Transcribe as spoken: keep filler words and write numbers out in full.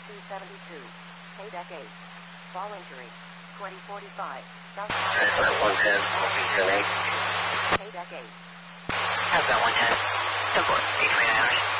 two seventy-two. K-Deck eight. Fall injury. twenty forty-five. South one ten, eight. K-Deck eight. How's that one ten? ten four, eight twenty-nine hours.